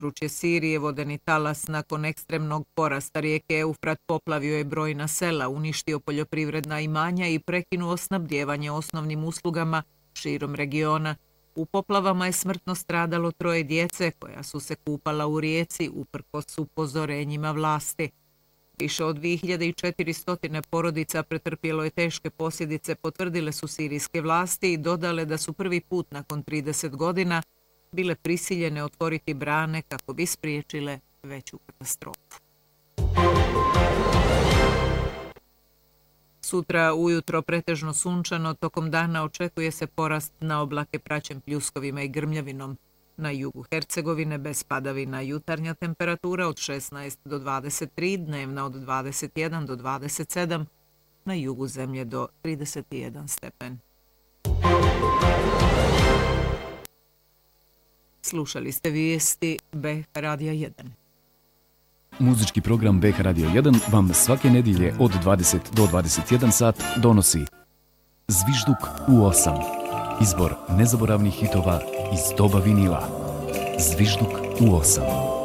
područje Sirije vodeni talas nakon ekstremnog porasta rijeke Eufrat poplavio je brojna sela, uništio poljoprivredna imanja i prekinuo snabdijevanje osnovnim uslugama širom regiona. U poplavama je smrtno stradalo 3 djece koja su se kupala u rijeci uprkos upozorenjima vlasti. Više od 2400 porodica pretrpjelo je teške posljedice, potvrdile su sirijske vlasti i dodale da su prvi put nakon 30 godina bile prisiljene otvoriti brane kako bi spriječile veću katastrofu. Sutra ujutro pretežno sunčano, tokom dana očekuje se porast na oblake praćen pljuskovima i grmljavinom. Na jugu Hercegovine bez padavina, jutarnja temperatura od 16 do 23, dnevna od 21 do 27, na jugu zemlje do 31 stepen. Slušali ste vijesti BH Radija 1. Muzički program BH Radio 1 vam svake nedjelje od 20 do 21 sat donosi Zvižduk u 8. Izbor nezaboravnih hitova iz doba vinila. Zvižduk u 8.